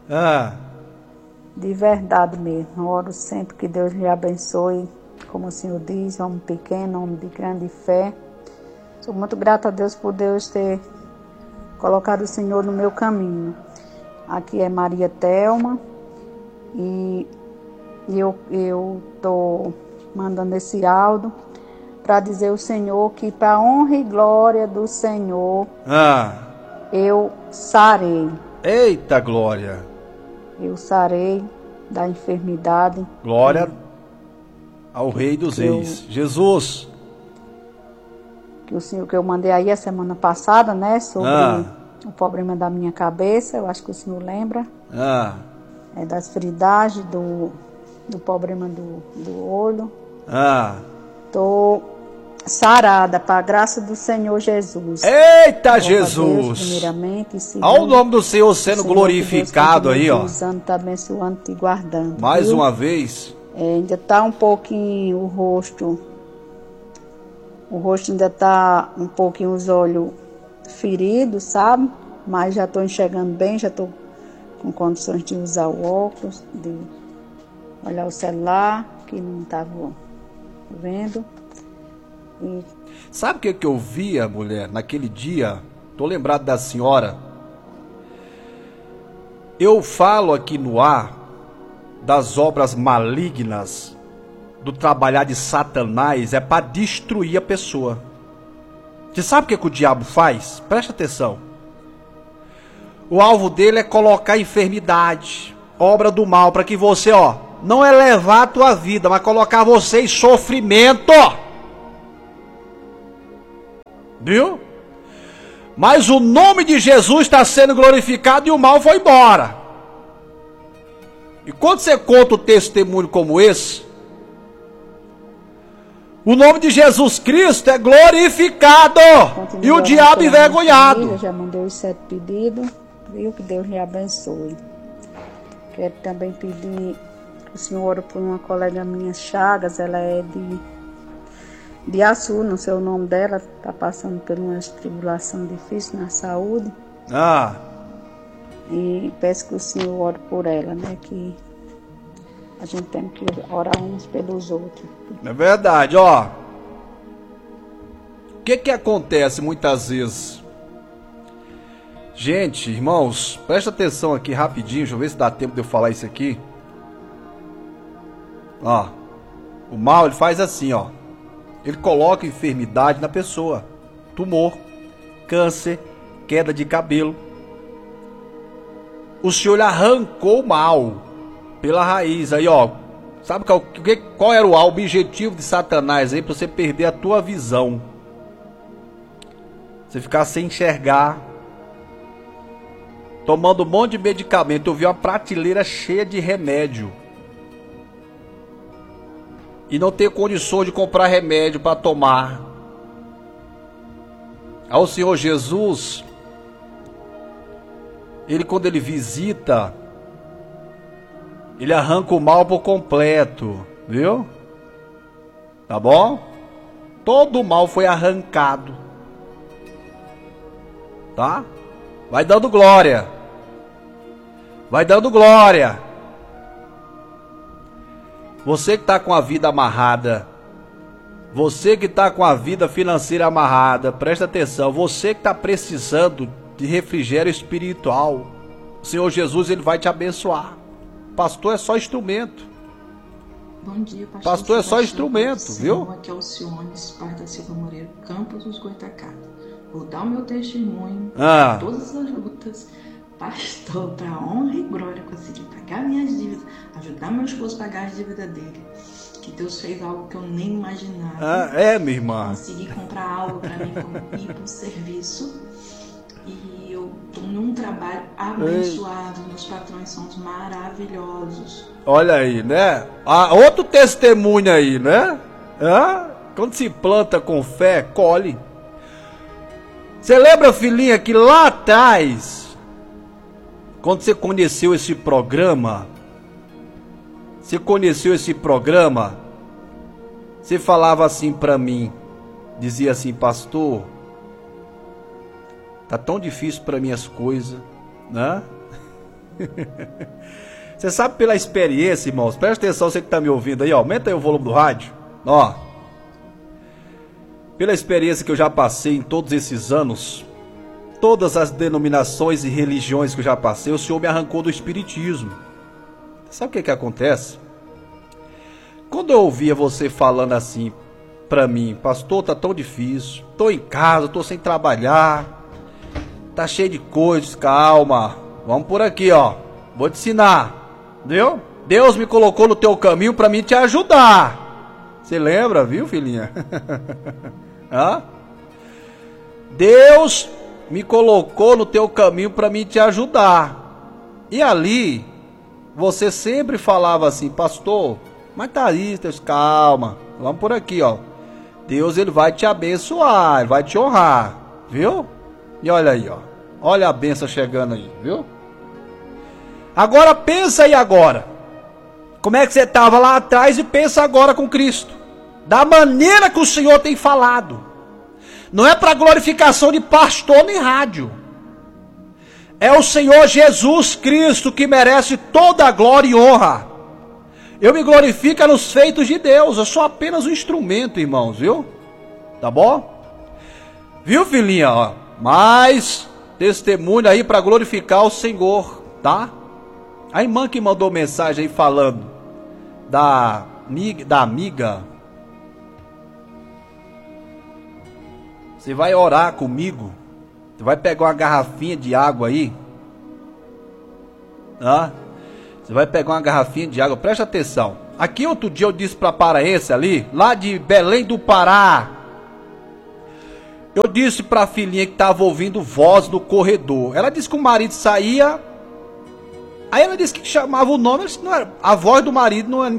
Ah. De verdade mesmo. Oro sempre que Deus lhe abençoe. Como o Senhor diz, homem pequeno, homem de grande fé. Sou muito grata a Deus por Deus ter colocado o Senhor no meu caminho. Aqui é Maria Thelma. E eu estou mandando esse áudio para dizer ao Senhor que, para a honra e glória do Senhor, eu sarei. Eita glória! Eu sarei da enfermidade. Glória ao Rei dos Reis, Jesus. Que eu mandei aí a semana passada, né, sobre o problema da minha cabeça, eu acho que o senhor lembra. Das fridagens, do problema do olho. Tô sarada, para a graça do Senhor Jesus. Eita, Jesus! Deus, primeiramente, olha o nome do Senhor sendo glorificado aí, ó. Usando, tá abençoando, te guardando. Mais uma vez. Ainda tá um pouquinho o rosto ainda tá um pouquinho os olhos feridos, sabe? Mas já tô enxergando bem, já tô com condições de usar o óculos, de olhar o celular, que não estava vendo. E... Sabe o que eu via, mulher, naquele dia? Tô lembrado da senhora. Eu falo aqui no ar das obras malignas, do trabalhar de Satanás, é para destruir a pessoa. Você sabe o que o diabo faz? Presta atenção. O alvo dele é colocar enfermidade, obra do mal, para que você, não elevar a tua vida, mas colocar você em sofrimento. Viu? Mas o nome de Jesus está sendo glorificado e o mal foi embora. E quando você conta um testemunho como esse, o nome de Jesus Cristo é glorificado e o diabo envergonhado. Já mandei os 7 pedidos, viu? Que Deus lhe abençoe. Quero também pedir que o senhor ore por uma colega minha, Chagas, ela é de Açu, não sei o nome dela, está passando por uma tribulação difícil na saúde. E peço que o senhor ore por ela, né? Que a gente tem que orar uns pelos outros. É verdade, O que acontece muitas vezes? Gente, irmãos, presta atenção aqui rapidinho, deixa eu ver se dá tempo de eu falar isso aqui. O mal, ele faz assim, ele coloca enfermidade na pessoa, tumor, câncer, queda de cabelo. O Senhor arrancou o mal pela raiz, aí sabe qual era o objetivo de Satanás aí? Para você perder a tua visão, você ficar sem enxergar, tomando um monte de medicamento. Eu vi uma prateleira cheia de remédio e não ter condições de comprar remédio para tomar. Ao Senhor Jesus, ele, quando ele visita, ele arranca o mal por completo, viu? Tá bom? Todo o mal foi arrancado, tá? Vai dando glória. Vai dando glória. Você que está com a vida amarrada, você que está com a vida financeira amarrada, presta atenção. Você que está precisando de refrigério espiritual, o Senhor Jesus, ele vai te abençoar. Pastor é só instrumento. Bom dia, pastor é só instrumento, viu? Aqui é o Alcione, Esparta Silva Moreira, Campos dos Goitacazes. Vou dar o meu testemunho de todas as lutas. Pastor, para honra e glória, consegui pagar minhas dívidas, ajudar meu esposo a pagar as dívidas dele. Que Deus fez algo que eu nem imaginava. Minha irmã. Consegui comprar algo para mim, como ir para o serviço. E eu estou num trabalho abençoado. Meus patrões são maravilhosos. Olha aí, né? Outro testemunho aí, né? Quando se planta com fé, colhe. Você lembra, filhinha, que lá atrás, quando você conheceu esse programa, você falava assim pra mim, dizia assim: pastor, tá tão difícil pra mim as coisas, né? Você sabe pela experiência, irmãos, presta atenção, você que está me ouvindo aí, ó, aumenta aí o volume do rádio, ó. Pela experiência que eu já passei em todos esses anos, todas as denominações e religiões que eu já passei, o Senhor me arrancou do espiritismo. Sabe o que que acontece? Quando eu ouvia você falando assim pra mim, pastor, tá tão difícil, tô em casa, tô sem trabalhar, tá cheio de coisas, calma, vamos por aqui, ó, vou te ensinar. Viu? Deus me colocou no teu caminho para mim te ajudar. Você lembra, viu, filhinha? Hã? Deus me colocou no teu caminho para mim te ajudar. E ali, você sempre falava assim, pastor, mas tá aí, Deus, calma, vamos por aqui, ó. Deus, ele vai te abençoar, ele vai te honrar, viu? E olha aí, ó. Olha a bênção chegando aí, viu? Agora pensa aí agora. Como é que você estava lá atrás e pensa agora com Cristo. Da maneira que o Senhor tem falado. Não é para glorificação de pastor nem rádio. É o Senhor Jesus Cristo que merece toda a glória e honra. Eu me glorifico nos feitos de Deus. Eu sou apenas um instrumento, irmãos, viu? Tá bom? Viu, filhinha? Ó, mais testemunho aí para glorificar o Senhor, tá? A irmã que mandou mensagem aí falando da amiga. Você vai orar comigo. Você vai pegar uma garrafinha de água aí. Tá? Você vai pegar uma garrafinha de água. Presta atenção. Aqui outro dia eu disse para a paraense ali, lá de Belém do Pará. Eu disse para a filhinha que estava ouvindo voz no corredor. Ela disse que o marido saía. Aí ela disse que chamava o nome, não era, a voz do marido não era